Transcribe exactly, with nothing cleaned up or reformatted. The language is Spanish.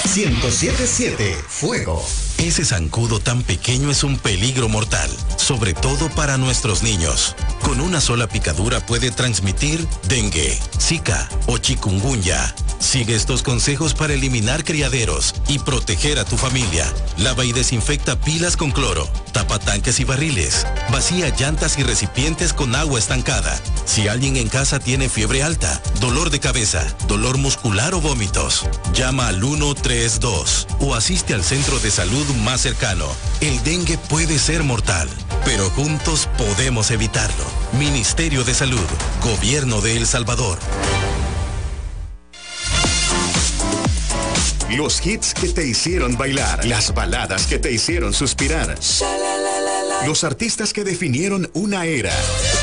ciento siete punto siete, Fuego. Ese zancudo tan pequeño es un peligro mortal, sobre todo para nuestros niños. Con una sola picadura puede transmitir dengue, zika o chikungunya. Sigue estos consejos para eliminar criaderos y proteger a tu familia. Lava y desinfecta pilas con cloro, tapa tanques y barriles, vacía llantas y recipientes con agua estancada. Si alguien en casa tiene fiebre alta, dolor de cabeza, dolor muscular o vómitos, llama al uno tres dos o asiste al centro de salud más cercano. El dengue puede ser mortal, pero juntos podemos evitarlo. Ministerio de Salud, Gobierno de El Salvador. Los hits que te hicieron bailar, las baladas que te hicieron suspirar, los artistas que definieron una era.